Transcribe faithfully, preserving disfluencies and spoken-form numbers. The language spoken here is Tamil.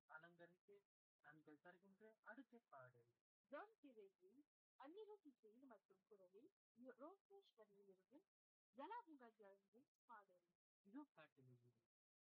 அலங்கரித்து நன்கள் தருகின்ற அடுத்த பாடல் ஜான் திரேவி, அன்னிருத் இசையில் மற்றும் குரலில் ரோகேஷ் வரியிலிருந்து ஜலாபுங்கா ஜாங்கின் பாடல். இதோ காட்டுகிறது